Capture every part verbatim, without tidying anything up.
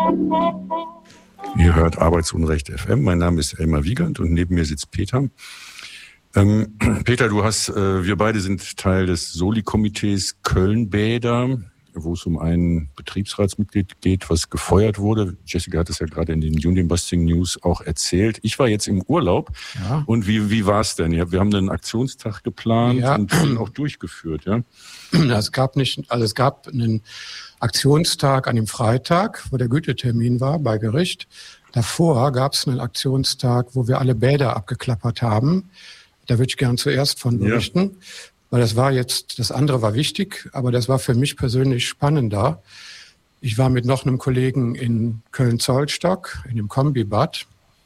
Ihr hört Arbeitsunrecht F M. Mein Name ist Elmar Wiegand und neben mir sitzt Peter. Ähm, Peter, du hast, äh, wir beide sind Teil des Soli-Komitees Köln-Bäder, wo es um ein Betriebsratsmitglied geht, was gefeuert wurde. Jessica hat es ja gerade in den Union Busting News auch erzählt. Ich war jetzt im Urlaub. Ja. Und wie, wie war es denn? Ja, wir haben einen Aktionstag geplant ja. und auch durchgeführt. Ja? Es gab nicht, also es gab einen Aktionstag an dem Freitag, wo der Gütetermin war bei Gericht. Davor gab es einen Aktionstag, wo wir alle Bäder abgeklappert haben. Da würde ich gern zuerst von berichten, ja. weil das war jetzt, das andere war wichtig, aber das war für mich persönlich spannender. Ich war mit noch einem Kollegen in Köln-Zollstock, in dem Kombibad.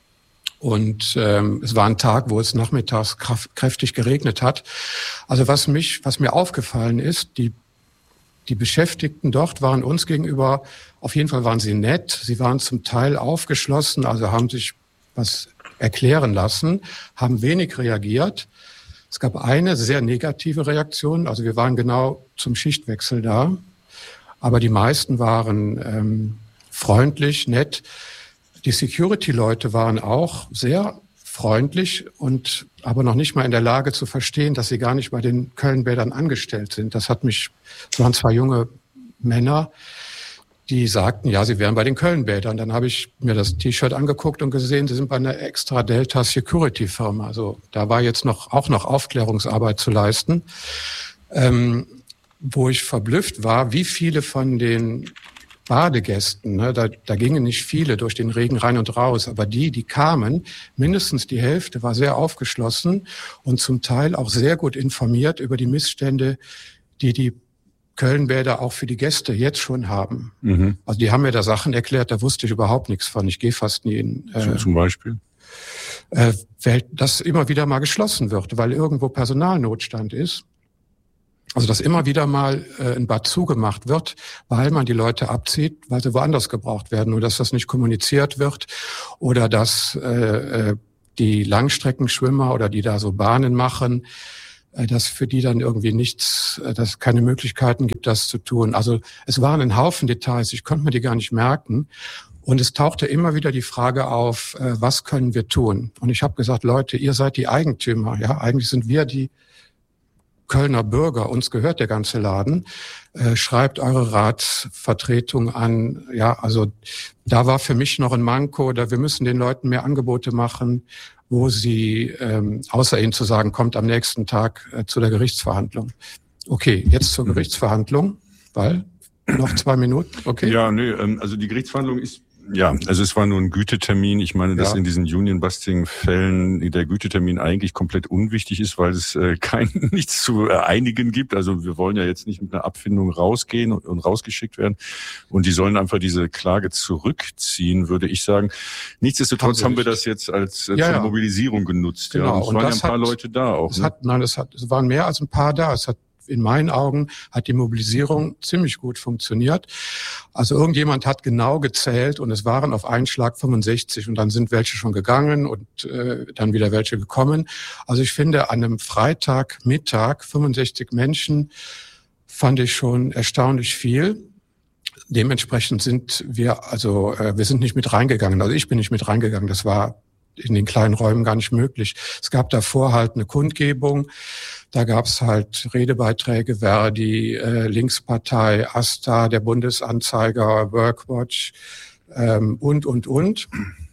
Und ähm, es war ein Tag, wo es nachmittags kraft, kräftig geregnet hat. Also was mich, was mir aufgefallen ist, die Die Beschäftigten dort waren uns gegenüber, auf jeden Fall waren sie nett, sie waren zum Teil aufgeschlossen, also haben sich was erklären lassen, haben wenig reagiert. Es gab eine sehr negative Reaktion, also wir waren genau zum Schichtwechsel da, aber die meisten waren ähm, freundlich, nett. Die Security-Leute waren auch sehr freundlich und aber noch nicht mal in der Lage zu verstehen, dass sie gar nicht bei den Köln-Bädern angestellt sind. Das hat mich, es waren zwei junge Männer, die sagten, ja, sie wären bei den Köln-Bädern. Dann habe ich mir das T-Shirt angeguckt und gesehen, sie sind bei einer Extra Delta Security Firma. Also da war jetzt noch auch noch Aufklärungsarbeit zu leisten. Ähm, wo ich verblüfft war, wie viele von den Badegästen, ne, da, da gingen nicht viele durch den Regen rein und raus, aber die, die kamen, mindestens die Hälfte war sehr aufgeschlossen und zum Teil auch sehr gut informiert über die Missstände, die die Köln-Bäder auch für die Gäste jetzt schon haben. Mhm. Also die haben mir da Sachen erklärt, da wusste ich überhaupt nichts von. Ich gehe fast nie in... Äh, Zum Beispiel? Äh, dass immer wieder mal geschlossen wird, weil irgendwo Personalnotstand ist. Also dass immer wieder mal äh, ein Bad zugemacht wird, weil man die Leute abzieht, weil sie woanders gebraucht werden, oder dass das nicht kommuniziert wird oder dass äh, die Langstreckenschwimmer oder die da so Bahnen machen, äh, dass für die dann irgendwie nichts, äh, dass es keine Möglichkeiten gibt, das zu tun. Also es waren ein Haufen Details, ich konnte mir die gar nicht merken. Und es tauchte immer wieder die Frage auf, äh, was können wir tun? Und ich habe gesagt, Leute, ihr seid die Eigentümer, ja, eigentlich sind wir die Kölner Bürger, uns gehört der ganze Laden, äh, schreibt eure Ratsvertretung an. Ja, also da war für mich noch ein Manko, da wir müssen den Leuten mehr Angebote machen, wo sie, ähm, außer ihnen zu sagen, kommt am nächsten Tag äh, zu der Gerichtsverhandlung. Okay, jetzt zur Gerichtsverhandlung, weil noch zwei Minuten, okay. Ja, nee, also die Gerichtsverhandlung ist, ja, also es war nur ein Gütetermin. Ich meine, dass ja. in diesen Union-Busting-Fällen der Gütetermin eigentlich komplett unwichtig ist, weil es äh, kein nichts zu einigen gibt. Also wir wollen ja jetzt nicht mit einer Abfindung rausgehen und, und rausgeschickt werden. Und die sollen einfach diese Klage zurückziehen, würde ich sagen. Nichtsdestotrotz haben, haben wir das jetzt als äh, ja, zur ja. Mobilisierung genutzt. Genau. Ja. Und es und waren ja ein paar hat, Leute da auch. Es Ne? hat, nein, es, hat, es waren mehr als ein paar da. Es hat in meinen Augen hat die Mobilisierung ziemlich gut funktioniert. Also irgendjemand hat genau gezählt und es waren auf einen Schlag fünfundsechzig und dann sind welche schon gegangen und äh, dann wieder welche gekommen. Also ich finde, an einem Freitagmittag fünfundsechzig Menschen fand ich schon erstaunlich viel. Dementsprechend sind wir, also äh, wir sind nicht mit reingegangen. Also ich bin nicht mit reingegangen. Das war in den kleinen Räumen gar nicht möglich. Es gab davor halt eine Kundgebung. Da gab es halt Redebeiträge, Verdi, äh, Linkspartei, AStA, der Bundesanzeiger, Workwatch ähm, und, und, und.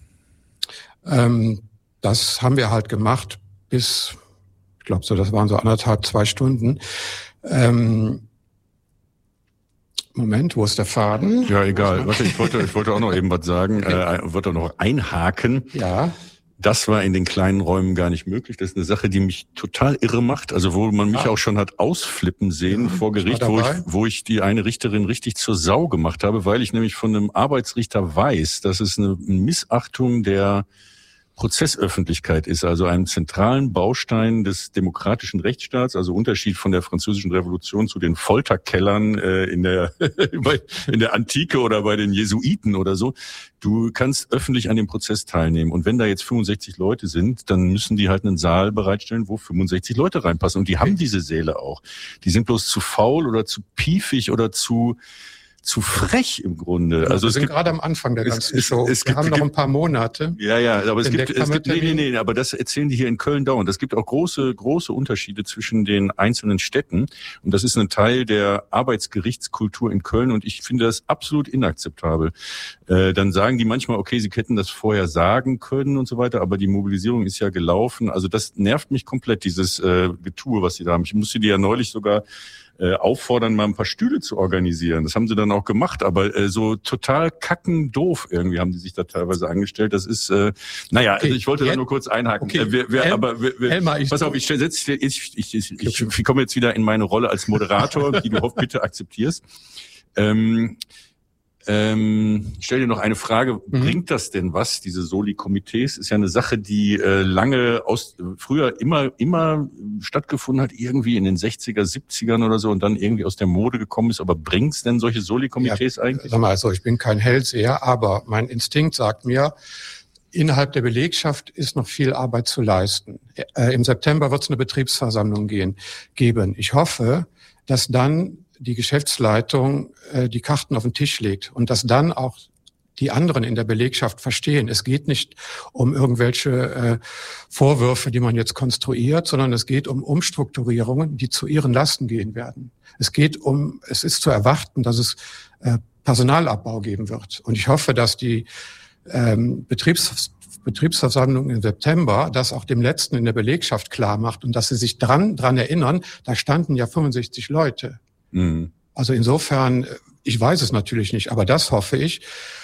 Ähm, das haben wir halt gemacht bis, ich glaube so, das waren so anderthalb, zwei Stunden. Ähm, Moment, wo ist der Faden? Ja, egal. Warte, ich wollte, ich wollte auch noch eben was sagen, okay. äh, wollte auch noch einhaken. Ja. Das war in den kleinen Räumen gar nicht möglich. Das ist eine Sache, die mich total irre macht. Also wo man mich ah. auch schon hat ausflippen sehen ja, vor Gericht, wo ich, wo ich die eine Richterin richtig zur Sau gemacht habe, weil ich nämlich von einem Arbeitsrichter weiß, dass es eine Missachtung der Prozessöffentlichkeit ist, also einem zentralen Baustein des demokratischen Rechtsstaats, also Unterschied von der Französischen Revolution zu den Folterkellern äh, in der in der Antike oder bei den Jesuiten oder so. Du kannst öffentlich an dem Prozess teilnehmen und wenn da jetzt fünfundsechzig Leute sind, dann müssen die halt einen Saal bereitstellen, wo fünfundsechzig Leute reinpassen und die haben diese Säle auch. Die sind bloß zu faul oder zu piefig oder zu zu frech im Grunde. Ja, also wir es sind gibt, gerade am Anfang der ganzen es, Show. Es, es wir gibt, haben noch gibt, ein paar Monate. Ja, ja, aber es gibt, es gibt nee, nee, nee, aber das erzählen die hier in Köln dauernd. Es gibt auch große, große Unterschiede zwischen den einzelnen Städten. Und das ist ein Teil der Arbeitsgerichtskultur in Köln. Und ich finde das absolut inakzeptabel. Äh, dann sagen die manchmal, okay, sie hätten das vorher sagen können und so weiter, aber die Mobilisierung ist ja gelaufen. Also das nervt mich komplett, dieses äh, Getue, was sie da haben. Ich musste die ja neulich sogar äh, auffordern, mal ein paar Stühle zu organisieren. Das haben sie dann auch gemacht, aber äh, so total kackendoof irgendwie haben die sich da teilweise angestellt. Das ist, äh, naja, okay, also ich wollte da nur kurz einhaken. Okay. Äh, wer, wer, El- aber wer, wer, Elmar, ich pass auf, ich setze ich, ich, ich, ich, ich komme jetzt wieder in meine Rolle als Moderator, die du hoff bitte akzeptierst. Ähm, Ähm, ich stelle dir noch eine Frage. Mhm. Bringt das denn was, diese Soli-Komitees? Ist ja eine Sache, die äh, lange aus, früher immer, immer stattgefunden hat, irgendwie in den sechziger, siebzigern oder so und dann irgendwie aus der Mode gekommen ist. Aber bringt's denn solche Soli-Komitees ja, eigentlich? Sag mal, also ich bin kein Hellseher, aber mein Instinkt sagt mir, innerhalb der Belegschaft ist noch viel Arbeit zu leisten. Äh, Im September wird es eine Betriebsversammlung gehen, geben. Ich hoffe, dass dann die Geschäftsleitung äh, die Karten auf den Tisch legt und dass dann auch die anderen in der Belegschaft verstehen. Es geht nicht um irgendwelche äh, Vorwürfe, die man jetzt konstruiert, sondern es geht um Umstrukturierungen, die zu ihren Lasten gehen werden. Es geht um, es ist zu erwarten, dass es äh, Personalabbau geben wird. Und ich hoffe, dass die ähm, Betriebs Betriebsversammlung im September das auch dem Letzten in der Belegschaft klar macht und dass sie sich dran, dran erinnern, da standen ja fünfundsechzig Leute. Mhm. Also insofern, ich weiß es natürlich nicht, aber das hoffe ich.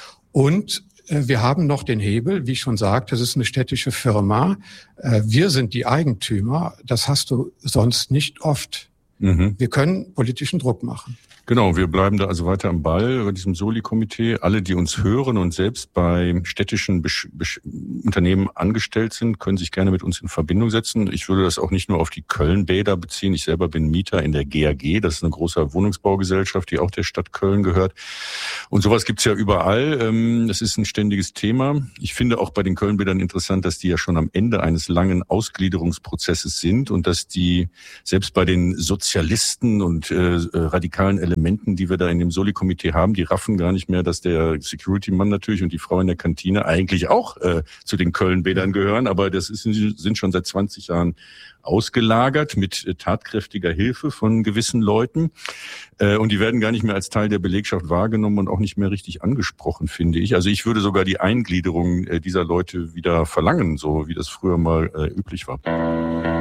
Und äh, wir haben noch den Hebel, wie ich schon sagte, das ist eine städtische Firma. Äh, wir sind die Eigentümer, das hast du sonst nicht oft. Mhm. Wir können politischen Druck machen. Genau, wir bleiben da also weiter am Ball bei diesem Soli-Komitee. Alle, die uns hören und selbst bei städtischen Besch- Besch- Unternehmen angestellt sind, können sich gerne mit uns in Verbindung setzen. Ich würde das auch nicht nur auf die Köln-Bäder beziehen. Ich selber bin Mieter in der G A G. Das ist eine große Wohnungsbaugesellschaft, die auch der Stadt Köln gehört. Und sowas gibt's ja überall. Das ist ein ständiges Thema. Ich finde auch bei den Köln-Bädern interessant, dass die ja schon am Ende eines langen Ausgliederungsprozesses sind und dass die selbst bei den Sozialisten und äh, radikalen Elementen Elementen, die wir da in dem Soli-Komitee haben, die raffen gar nicht mehr, dass der Security-Mann natürlich und die Frau in der Kantine eigentlich auch äh, zu den Köln-Bädern gehören, aber das ist, sind schon seit zwanzig Jahren ausgelagert mit äh, tatkräftiger Hilfe von gewissen Leuten äh, und die werden gar nicht mehr als Teil der Belegschaft wahrgenommen und auch nicht mehr richtig angesprochen, finde ich. Also ich würde sogar die Eingliederung äh, dieser Leute wieder verlangen, so wie das früher mal äh, üblich war.